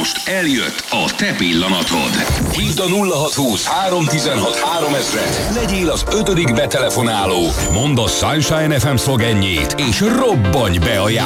Most eljött a te pillanatod. Hívd a 0620 316 3000-et. Legyél az 5. betelefonáló. Mondd a Sunshine FM szlogenjét, és robbanj be a